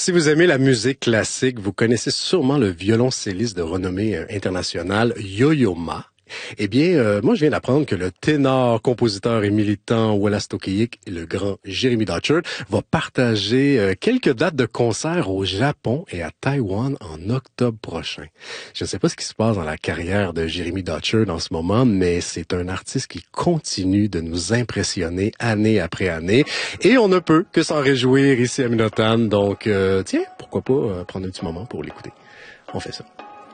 Si vous aimez la musique classique, vous connaissez sûrement le violoncelliste de renommée internationale Yo-Yo Ma. Eh bien, moi, je viens d'apprendre que le ténor, compositeur et militant Wallace Tokeyik et le grand Jeremy Dutcher va partager quelques dates de concerts au Japon et à Taïwan en octobre prochain. Je ne sais pas ce qui se passe dans la carrière de Jeremy Dutcher dans ce moment, mais c'est un artiste qui continue de nous impressionner année après année et on ne peut que s'en réjouir ici à Minotan. Donc, tiens, pourquoi pas prendre un petit moment pour l'écouter. On fait ça.